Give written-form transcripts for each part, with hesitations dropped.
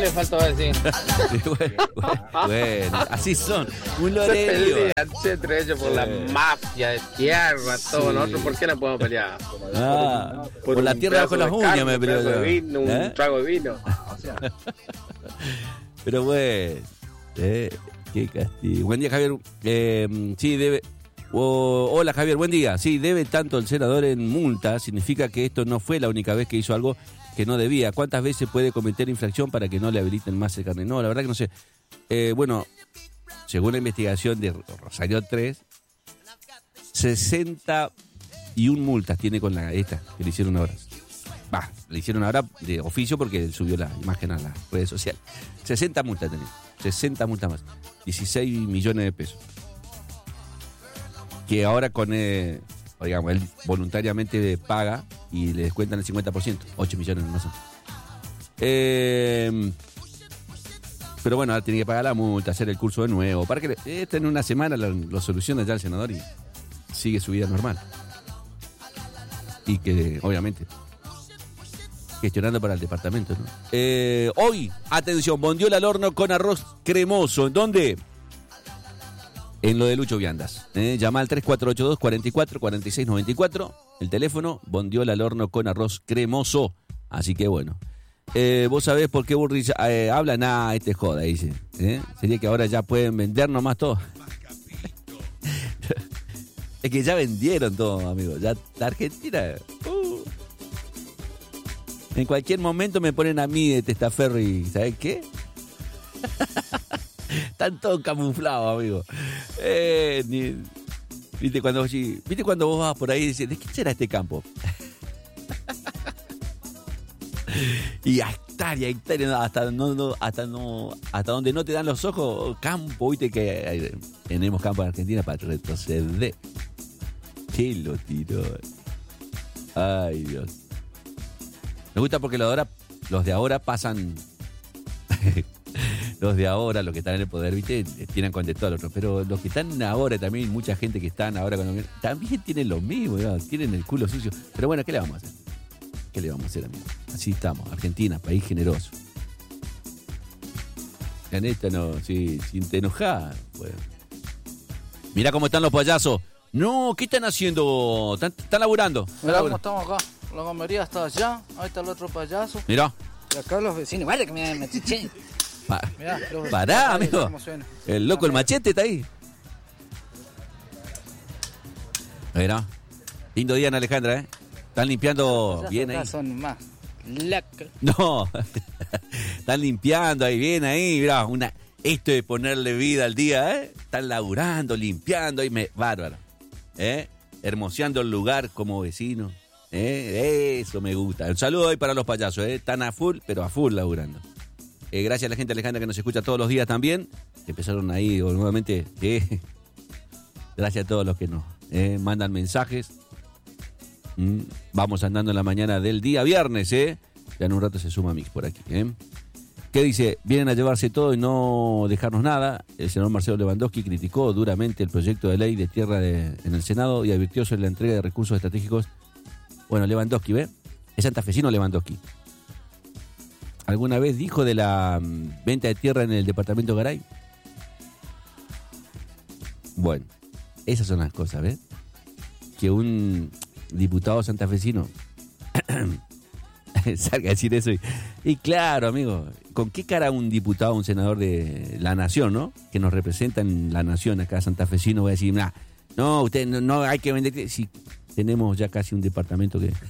le faltó decir. Bueno, así son. Un Se Lorenio. pelean entre ellos por la mafia de tierra, todo. Nosotros, ¿por qué no podemos pelear? Por la tierra bajo las uñas me peleó. Un pedazo de vino, un trago de vino. Pero bueno, qué castigo. Buen día, Javier. Sí, debe. Hola, Javier, buen día. Sí, debe tanto el senador en multa. Significa que esto no fue la única vez que hizo algo que no debía. ¿Cuántas veces puede cometer infracción para que no le habiliten más el carnet? No, la verdad que no sé. Bueno, según la investigación de Rosario 3, 61 multas tiene con esta que le hicieron ahora. Le hicieron ahora de oficio porque él subió la imagen a las redes sociales. 60 multas tenía. 60 multas más. 16 millones de pesos. Que ahora con, digamos, él voluntariamente paga y le descuentan el 50%. 8 millones más. Pero bueno, ahora tiene que pagar la multa, hacer el curso de nuevo. Para que en una semana lo soluciona ya el senador y sigue su vida normal. Y que, obviamente, gestionando para el departamento, ¿no? Hoy, atención, bondiola al horno con arroz cremoso. ¿En dónde? En lo de Lucho Viandas. Llama al 3482 44 46 94. El teléfono, bondiola al horno con arroz cremoso. Así que bueno. ¿Vos sabés por qué Burrich habla? Nah, joda, dice. Sería que ahora ya pueden vender nomás todo. Es que ya vendieron todo, amigo. Ya la Argentina. En cualquier momento me ponen a mí de testaferro y ¿sabés qué? Están todos camuflados, amigo. ¿Viste cuando vos vas por ahí y dices, ¿de qué será este campo? Y hectárea, hasta donde no te dan los ojos, campo, viste que tenemos campo en Argentina para retroceder. ¿Qué lo tiró? Ay, Dios. Me gusta porque los de ahora pasan. Los de ahora, los que están en el poder, viste, tienen con de todo el otro. Pero los que están ahora también, mucha gente que están ahora también tienen lo mismo, ¿no? Tienen el culo sucio. Pero bueno, ¿qué le vamos a hacer? ¿Qué le vamos a hacer, amigo? Así estamos, Argentina, país generoso. En esta no, sí, sin te enojar, pues. Mirá cómo están los payasos. No, ¿qué están haciendo? ¿Están laburando? Mirá cómo estamos acá. La gomería está allá. Ahí está el otro payaso. Mirá. Y acá los vecinos. Vaya que me chiché. Mirá, pará, amigo. El loco, el machete está ahí. Mirá. Lindo día en Alejandra, ¿eh? Están limpiando bien ahí. Son más lacra. No. Están limpiando ahí, bien ahí. Mirá, esto de ponerle vida al día, ¿eh? Están laburando, limpiando ahí. Bárbaro. Hermoseando el lugar como vecino. Eso me gusta. Un saludo ahí para los payasos, están a full, pero a full laburando. Gracias a la gente Alejandra que nos escucha todos los días también. Empezaron ahí nuevamente. Gracias a todos los que nos mandan mensajes. Vamos andando en la mañana del día viernes. Ya en un rato se suma Mix por aquí. ¿Qué dice? Vienen a llevarse todo y no dejarnos nada. El senador Marcelo Lewandowski criticó duramente el proyecto de ley de tierra en el Senado y advirtió sobre la entrega de recursos estratégicos. Bueno, Lewandowski, ¿ve? Es santafesino Lewandowski. ¿Alguna vez dijo de la venta de tierra en el departamento de Garay? Bueno, esas son las cosas, ¿ves? Que un diputado santafesino salga a decir eso. Y claro, amigo, ¿con qué cara un diputado, un senador de la nación, ¿no? Que nos representa en la nación acá santafesino, voy a decir, no, usted no hay que vender. Si tenemos ya casi un departamento que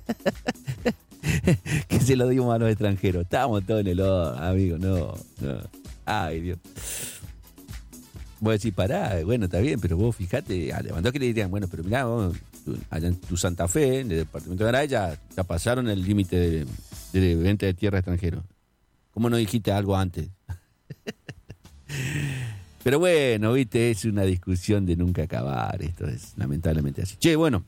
que se lo dimos a los extranjeros. Estábamos todos en el horno, amigo, no. Ay, Dios. Voy a decir, pará, bueno, está bien, pero vos fijate, a Lewandowski le dirían, bueno, pero mirá, vos, allá en tu Santa Fe, en el departamento de Garay, ya pasaron el límite de venta de tierra extranjero. ¿Cómo no dijiste algo antes? Pero bueno, viste, es una discusión de nunca acabar, esto es lamentablemente así. Che, bueno,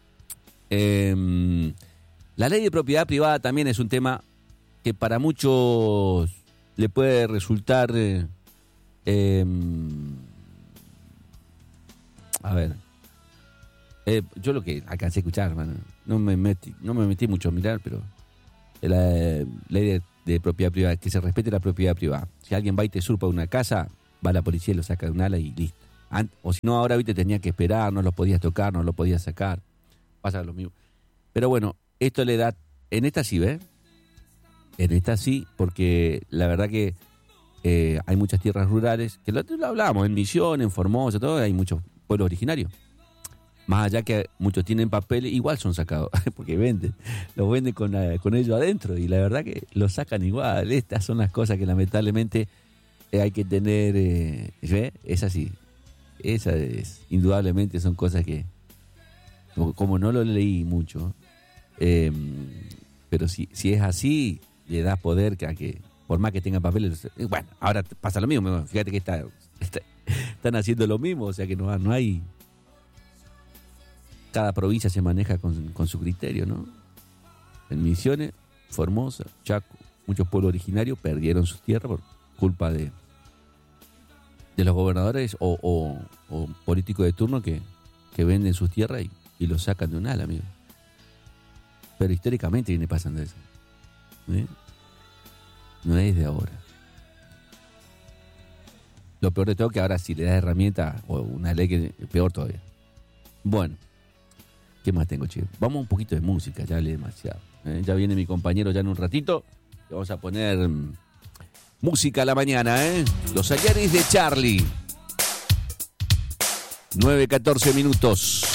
la ley de propiedad privada también es un tema que para muchos le puede resultar... a ver, yo lo que alcancé a escuchar, hermano, no me metí mucho a mirar, pero la ley de de propiedad privada, que se respete la propiedad privada. Si alguien va y te usurpa una casa, va la policía y lo saca de un ala y listo. O si no, ahora, viste, tenía que esperar, no lo podías tocar, no lo podías sacar. Pasa lo mismo. Pero bueno, esto le da... En esta sí, ¿ves? En esta sí, porque la verdad que hay muchas tierras rurales, que lo hablábamos, en Misiones, en Formosa, todo, hay muchos pueblos originarios. Más allá que muchos tienen papeles, igual son sacados, porque los venden con ellos adentro, y la verdad que los sacan igual. Estas son las cosas que lamentablemente hay que tener, ¿ves? Es así. Indudablemente son cosas que, como no lo leí mucho, pero si es así, le das poder a que, por más que tengan papeles, bueno, ahora pasa lo mismo, fíjate que están haciendo lo mismo, o sea que no hay... Cada provincia se maneja con su criterio, ¿no? En Misiones, Formosa, Chaco, muchos pueblos originarios perdieron sus tierras por culpa de los gobernadores o políticos de turno que venden sus tierras y los sacan de un ala, amigo. Pero históricamente viene pasando eso. ¿Eh? No es de ahora. Lo peor de todo es que ahora si le das herramienta o una ley que es peor todavía. Bueno, ¿qué más tengo, che? Vamos a un poquito de música, ya hablé demasiado. Ya viene mi compañero ya en un ratito. Le vamos a poner música a la mañana, Los Ayaris de Charlie. 9:14 minutos.